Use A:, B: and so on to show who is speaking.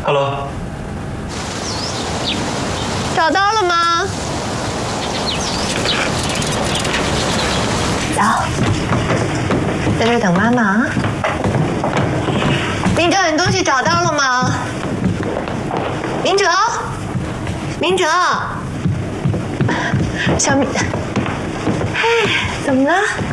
A: Hello。
B: 找到了吗？走，在这等妈妈啊。明哲，你东西找到了吗？明哲，明哲，小明，哎，怎么了？